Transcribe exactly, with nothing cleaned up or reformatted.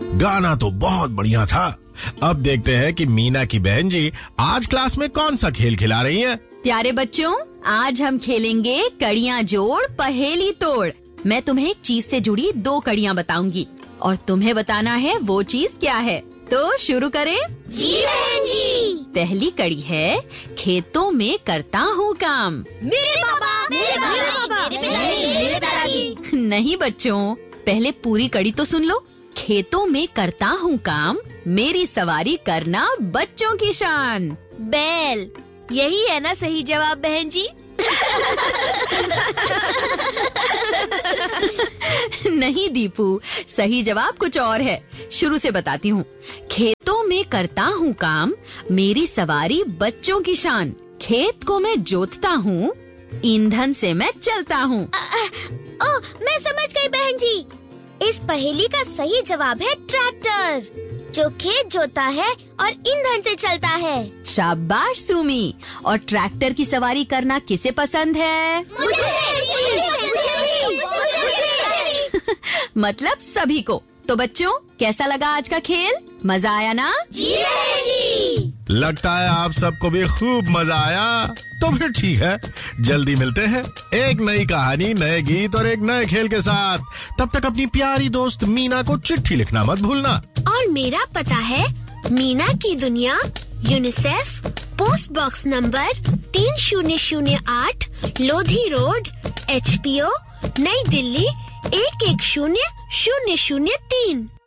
गाना तो बहुत बढ़िया था। अब देखते हैं कि मीना की बहन जी आज क्लास में कौन सा खेल खिला रही हैं। प्यारे बच्चों, आज हम खेलेंगे कड़ियाँ जोड़ पहेली तोड़। मैं तुम्हें एक चीज से जुड़ी दो कड़ियाँ बताऊंगी और तुम्हें बताना है वो चीज क्या है। तो शुरू करें? जी बहन जी। पहली कड़ी है खेतों में करता हूँ काम। मेरे पापा, मेरे पापा, मेरे पिताजी, मेरे दादाजी। नहीं बच्चों, पहले पूरी कड़ी तो सुन लो। खेतों में करता हूँ काम, मेरी सवारी करना बच्चों की शान। बैल। यही है ना सही जवाब बहन जी? नहीं दीपू, सही जवाब कुछ और है। शुरू से बताती हूँ। खेतों में करता हूँ काम, मेरी सवारी बच्चों की शान। खेत को मैं जोतता हूँ, ईंधन से मैं चलता हूँ। ओ, मैं समझ गई बहन जी। इस पहेली का सही जवाब है ट्रैक्टर, जो खेत जोता है और ईंधन से चलता है। शाबाश सुमी। और ट्रैक्टर की सवारी करना किसे पसंद है? मुझे, मुझे, मुझे, मुझे। मतलब सभी को। तो बच्चों, कैसा लगा आज का खेल? मजा आया ना? जी बहन जी। लगता है आप सबको भी खूब मजा आया। तो फिर ठीक है, जल्दी मिलते हैं एक नई कहानी, नए गीत और एक नए खेल के साथ। तब तक अपनी प्यारी दोस्त मीना को चिट्ठी लिखना मत भूलना। और मेरा पता है मीना की दुनिया, यूनिसेफ, पोस्ट बॉक्स नंबर तीन शून्य शून्य आठ, Lodhi road, H P O, नई दिल्ली एक एक शून्य शून्य शून्य तीन।